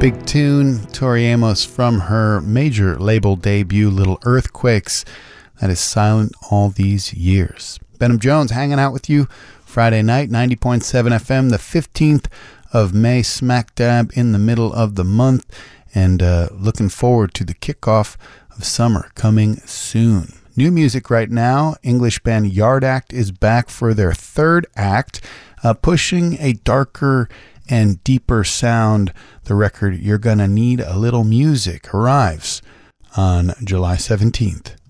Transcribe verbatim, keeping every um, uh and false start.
big tune, Tori Amos, from her major label debut, Little Earthquakes, that is silent all these years. Benham Jones hanging out with you Friday night, ninety point seven F M, the fifteenth of May, smack dab in the middle of the month, and uh, looking forward to the kickoff of summer coming soon. New music right now, English band Yard Act is back for their third act, uh, pushing a darker and deeper sound. The record You're Gonna Need a Little Music arrives on July seventeenth.